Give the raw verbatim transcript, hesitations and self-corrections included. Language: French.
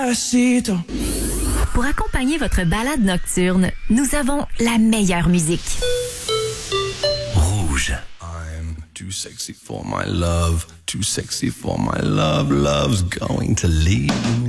Pour accompagner votre balade nocturne, nous avons la meilleure musique. Rouge. I'm too sexy for my love, too sexy for my love, love's going to leave me.